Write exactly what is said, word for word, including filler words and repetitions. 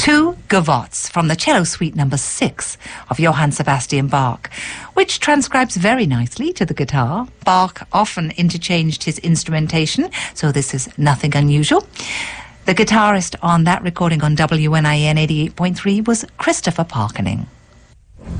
Two Gavottes from the cello suite number six of Johann Sebastian Bach, which transcribes very nicely to the guitar. Bach often interchanged his instrumentation, so this is nothing unusual. The guitarist on that recording on W N I N eighty-eight point three was Christopher Parkening.